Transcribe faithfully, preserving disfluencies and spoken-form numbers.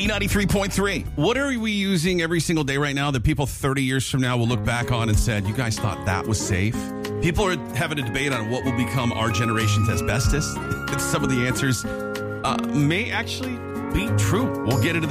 B ninety-three point three. What are we using every single day right now that people thirty years from now will look back on and said, you guys thought that was safe? People are having a debate on what will become our generation's asbestos. Some of the answers uh, may actually be true. We'll get into